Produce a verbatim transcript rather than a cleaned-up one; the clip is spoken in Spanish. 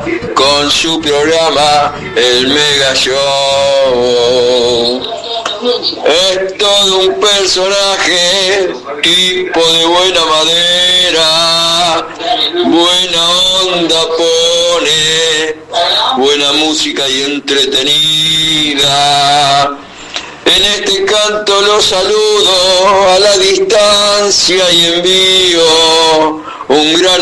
con su programa El Mega Show. Es todo un personaje, tipo de buena madera, buena onda pone, buena música y entretenida. En este canto los saludo a la distancia y envío un gran